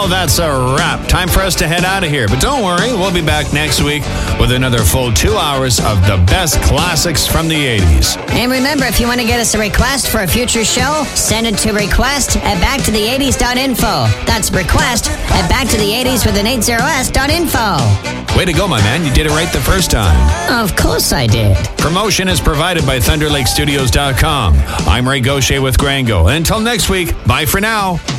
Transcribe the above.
Well, that's a wrap. Time for us to head out of here. But don't worry, we'll be back next week with another full 2 hours of the best classics from the 80s. And remember, if you want to get us a request for a future show, send it to request@backtothe80s.info. That's request@backtothe80s with an 80s.info. Way to go, my man. You did it right the first time. Of course I did. Promotion is provided by ThunderLakeStudios.com. I'm Ray Gaucher with Grango. Until next week, bye for now.